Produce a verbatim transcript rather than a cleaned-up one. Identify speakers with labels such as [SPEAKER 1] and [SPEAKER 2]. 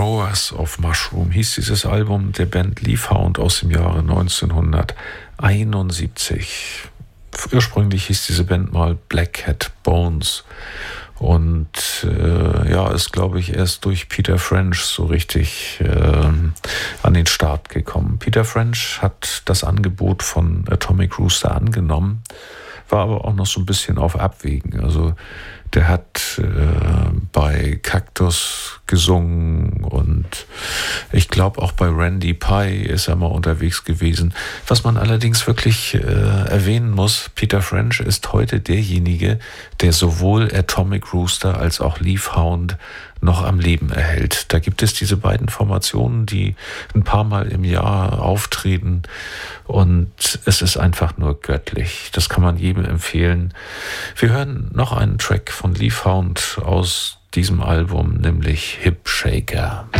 [SPEAKER 1] Growers of Mushroom hieß dieses Album der Band Leafhound aus dem Jahre neunzehnhunderteinundsiebzig. Ursprünglich hieß diese Band mal Black Cat Bones und äh, ja, ist, glaube ich, erst durch Peter French so richtig äh, an den Start gekommen. Peter French hat das Angebot von Atomic Rooster angenommen, war aber auch noch so ein bisschen auf Abwägen. Also der hat äh, bei Cactus gesungen und ich glaube auch bei Randy Pye ist er mal unterwegs gewesen. Was man allerdings wirklich äh, erwähnen muss, Peter French ist heute derjenige, der sowohl Atomic Rooster als auch Leafhound noch am Leben erhält. Da gibt es diese beiden Formationen, die ein paar Mal im Jahr auftreten und es ist einfach nur göttlich. Das kann man jedem empfehlen. Wir hören noch einen Track von Leafhound aus diesem Album, nämlich Hip Shaker.